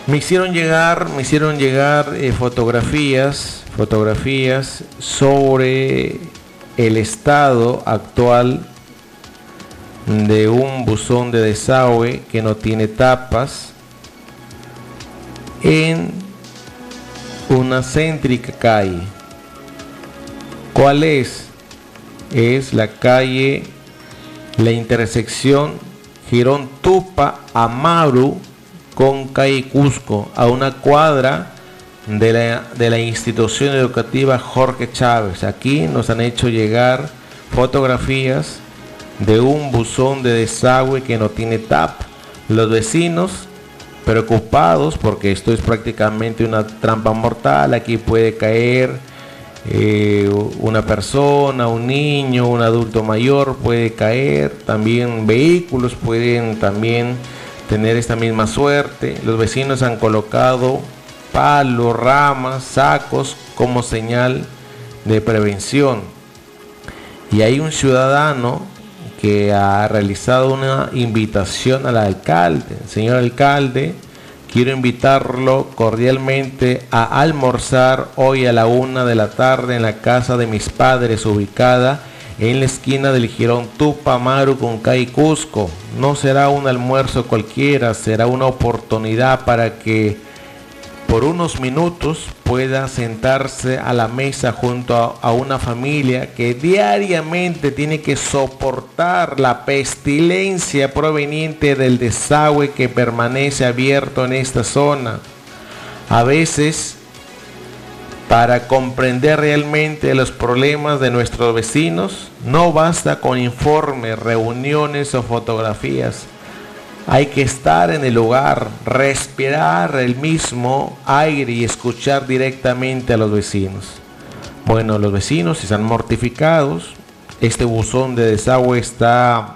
Me hicieron llegar fotografías sobre el estado actual de un buzón de desagüe que no tiene tapas en una céntrica calle. ¿Cuál es? Es la calle, la intersección Girón Tupa Amaru con calle Cusco, a una cuadra de la institución educativa Jorge Chávez. Aquí nos han hecho llegar fotografías de un buzón de desagüe que no tiene tapa. Los vecinos preocupados porque esto es prácticamente una trampa mortal. Aquí puede caer una persona, un niño, un adulto mayor puede caer, también vehículos pueden también tener esta misma suerte. Los vecinos han colocado palos, ramas, sacos como señal de prevención. Y hay un ciudadano que ha realizado una invitación al alcalde. Señor alcalde, quiero invitarlo cordialmente a almorzar hoy a la 1 de la tarde en la casa de mis padres, ubicada en la esquina del Girón Tupa Amaru con calle Cusco. No será un almuerzo cualquiera, será una oportunidad para que por unos minutos pueda sentarse a la mesa junto a una familia que diariamente tiene que soportar la pestilencia proveniente del desagüe que permanece abierto en esta zona. A veces, para comprender realmente los problemas de nuestros vecinos, no basta con informes, reuniones o fotografías. Hay que estar en el lugar, respirar el mismo aire y escuchar directamente a los vecinos. Bueno, los vecinos están mortificados. Este buzón de desagüe está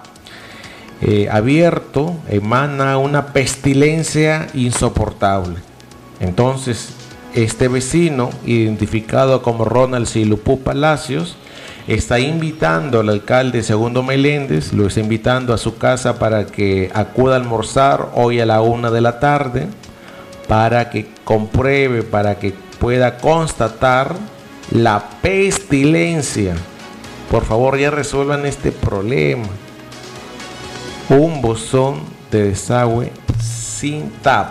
abierto, emana una pestilencia insoportable. Entonces, este vecino, identificado como Ronald Silupú Palacios, está invitando al alcalde Segundo Meléndez, lo está invitando a su casa para que acuda a almorzar hoy a la 1 de la tarde, para que compruebe, para que pueda constatar la pestilencia. Por favor, ya resuelvan este problema. Un buzón de desagüe sin tapa.